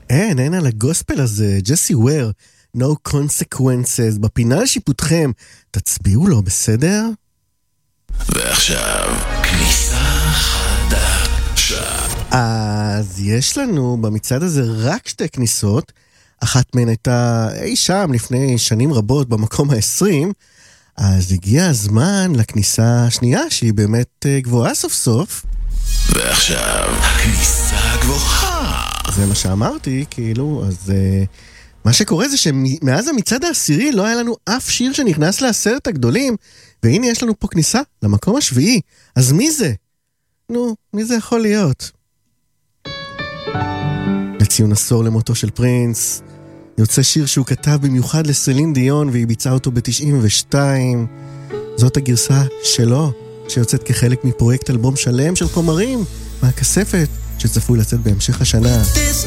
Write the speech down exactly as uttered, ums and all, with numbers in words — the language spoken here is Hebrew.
אין, אין על הגוספל הזה, ג'סי וויר, No Consequences, בפינה לשיפוטכם, תצביעו לו, בסדר? ועכשיו, כניסה חדשה. אז יש לנו במצעד הזה רק שתי כניסות, אחת מהן הייתה אי שם לפני שנים רבות במקום ה-עשרים, אז הגיע הזמן לכניסה השנייה שהיא באמת גבוהה סוף סוף. ועכשיו, הכניסה הגבוהה. זה מה שאמרתי, כאילו, אז uh, מה שקורה זה שמאז המצעד העשירי לא היה לנו אף שיר שנכנס לעשרת הגדולים, והנה יש לנו פה כניסה למקום השביעי. אז מי זה? נו, מי זה יכול להיות? לציון עשור למותו של פרינס, יוצא שיר שהוא כתב במיוחד לסלין דיון, והיא ביצעה אותו ב-תשעים ושתיים. זאת הגרסה שלו, שיוצאת כחלק מפרויקט אלבום שלם של חומרים מהכספת, שצפוי לצאת בהמשך השנה. This